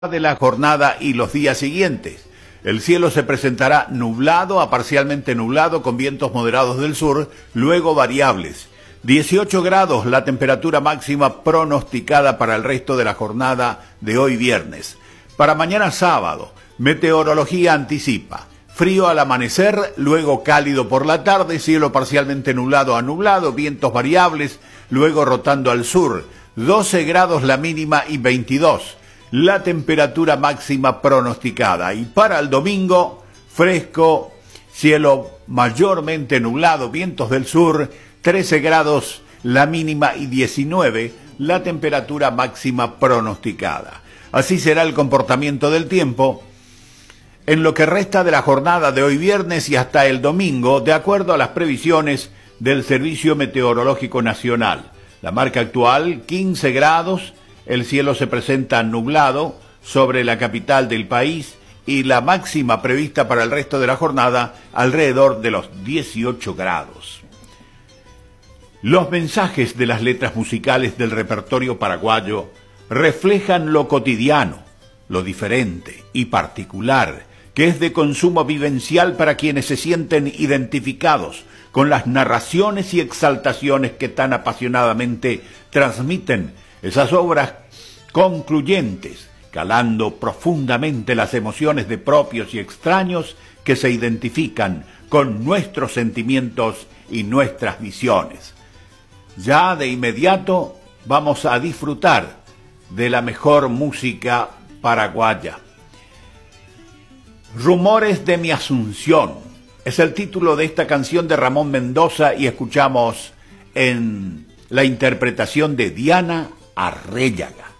de la jornada y los días siguientes. El cielo se presentará nublado a parcialmente nublado con vientos moderados del sur, luego variables. 18 grados la temperatura máxima pronosticada para el resto de la jornada de hoy viernes. Para mañana sábado, meteorología anticipa frío al amanecer, luego cálido por la tarde, cielo parcialmente nublado a nublado, vientos variables, luego rotando al sur. 12 grados la mínima y 22 la temperatura máxima pronosticada. Y para el domingo, fresco, cielo mayormente nublado, vientos del sur, 13 grados la mínima y 19 la temperatura máxima pronosticada. Así será el comportamiento del tiempo en lo que resta de la jornada de hoy viernes y hasta el domingo, de acuerdo a las previsiones del Servicio Meteorológico Nacional. La marca actual, 15 grados, el cielo se presenta nublado sobre la capital del país y la máxima prevista para el resto de la jornada alrededor de los 18 grados. Los mensajes de las letras musicales del repertorio paraguayo reflejan lo cotidiano, lo diferente y particular, que es de consumo vivencial para quienes se sienten identificados con las narraciones y exaltaciones que tan apasionadamente transmiten esas obras concluyentes, calando profundamente las emociones de propios y extraños que se identifican con nuestros sentimientos y nuestras visiones. Ya de inmediato vamos a disfrutar de la mejor música paraguaya. Rumores de mi Asunción es el título de esta canción de Ramón Mendoza y escuchamos en la interpretación de Diana Arrellaga.